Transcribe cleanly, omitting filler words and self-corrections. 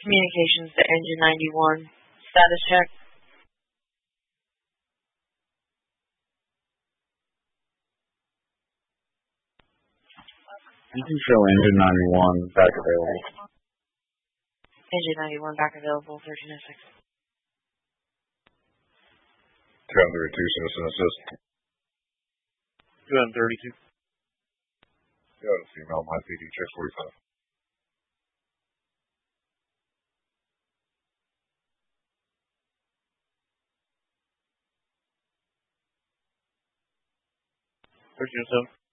Communications to Engine 91. Status check. You can show Engine 91 back available. Engine 91 back available, 1306. 232, citizen assist. 232. Yeah, it's female, my PD, check 45. Search yourself.